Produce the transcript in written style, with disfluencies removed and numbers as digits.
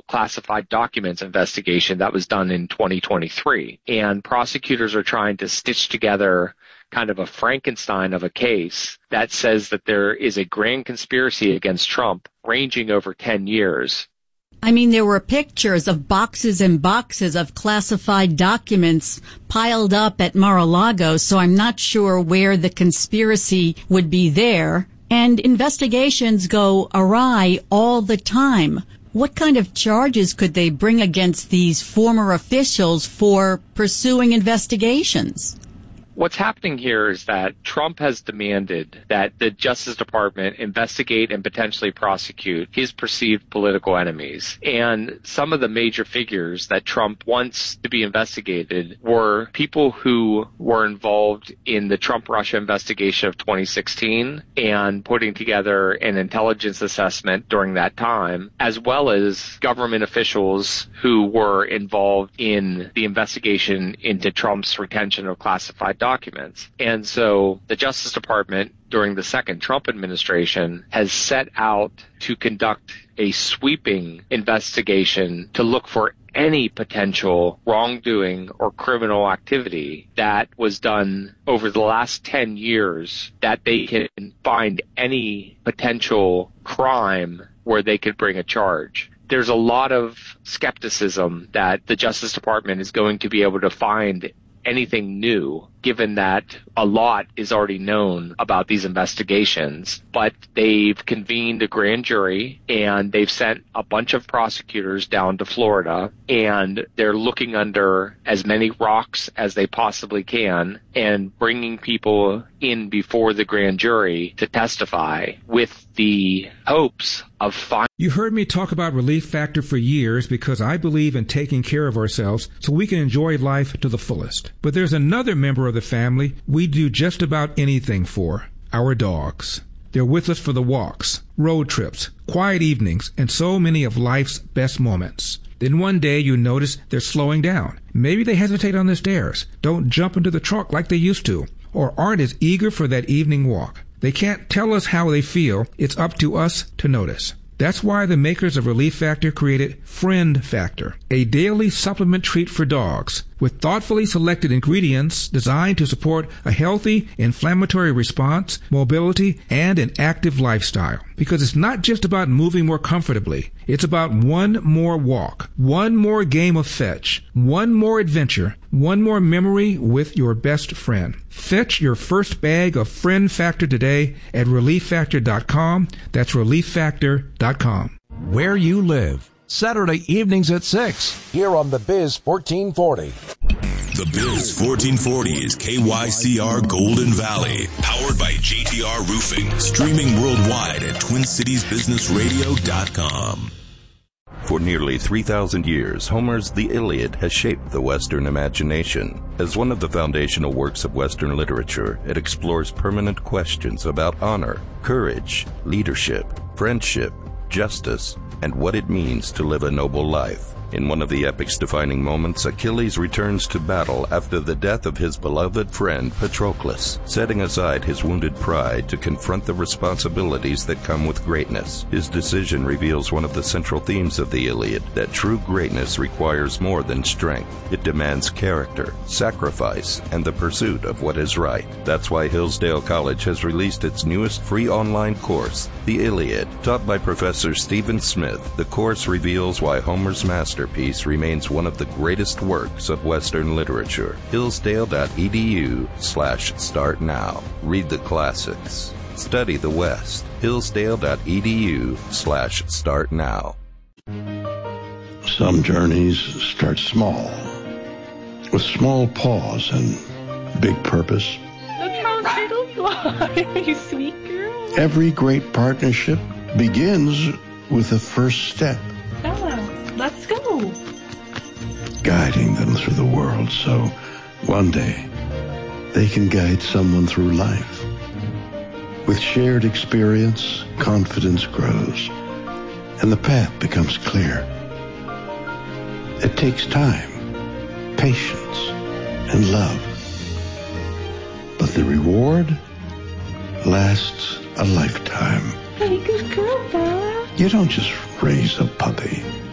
classified documents investigation that was done in 2023. And prosecutors are trying to stitch together kind of a Frankenstein of a case that says that there is a grand conspiracy against Trump ranging over 10 years. I mean, there were pictures of boxes and boxes of classified documents piled up at Mar-a-Lago, so I'm not sure where the conspiracy would be there. And investigations go awry all the time. What kind of charges could they bring against these former officials for pursuing investigations? What's happening here is that Trump has demanded that the Justice Department investigate and potentially prosecute his perceived political enemies. And some of the major figures that Trump wants to be investigated were people who were involved in the Trump-Russia investigation of 2016 and putting together an intelligence assessment during that time, as well as government officials who were involved in the investigation into Trump's retention of classified documents. And so the Justice Department during the second Trump administration has set out to conduct a sweeping investigation to look for any potential wrongdoing or criminal activity that was done over the last 10 years, that they can find any potential crime where they could bring a charge. There's a lot of skepticism that the Justice Department is going to be able to find anything new, given that a lot is already known about these investigations. But they've convened a grand jury and they've sent a bunch of prosecutors down to Florida, and they're looking under as many rocks as they possibly can and bringing people in before the grand jury to testify with the hopes of finding. You heard me talk about Relief Factor for years because I believe in taking care of ourselves so we can enjoy life to the fullest. But there's another member of the family we do just about anything for, our dogs. They're with us for the walks, road trips, quiet evenings, and so many of life's best moments. Then one day you notice they're slowing down. Maybe they hesitate on the stairs, don't jump into the truck like they used to, or aren't as eager for that evening walk. They can't tell us how they feel. It's up to us to notice. That's why the makers of Relief Factor created Friend Factor, a daily supplement treat for dogs with thoughtfully selected ingredients designed to support a healthy inflammatory response, mobility, and an active lifestyle. Because it's not just about moving more comfortably. It's about one more walk, one more game of fetch, one more adventure, one more memory with your best friend. Fetch your first bag of Friend Factor today at ReliefFactor.com. That's ReliefFactor.com. Where you live. Saturday evenings at 6 here on The Biz 1440. The Biz 1440 is KYCR Golden Valley, powered by JTR Roofing, streaming worldwide at TwinCitiesBusinessRadio.com. For nearly 3,000 years, Homer's The Iliad has shaped the Western imagination. As one of the foundational works of Western literature, it explores permanent questions about honor, courage, leadership, friendship, justice, and what it means to live a noble life. In one of the epic's defining moments, Achilles returns to battle after the death of his beloved friend Patroclus, setting aside his wounded pride to confront the responsibilities that come with greatness. His decision reveals one of the central themes of the Iliad, that true greatness requires more than strength. It demands character, sacrifice, and the pursuit of what is right. That's why Hillsdale College has released its newest free online course, The Iliad. Taught by Professor Stephen Smith, the course reveals why Homer's masterpiece remains one of the greatest works of Western literature. Hillsdale.edu/start now. Read the classics. Study the West. Hillsdale.edu/start now. Some journeys start small, with small pause and big purpose. Look how little fly, you sweet girl. Every great partnership begins with the first step. Bella, let's go. Guiding them through the world so one day they can guide someone through life. With shared experience, confidence grows, and the path becomes clear. It takes time, patience, and love. But the reward lasts a lifetime. Hey, good girl, Bella. You don't just raise a puppy.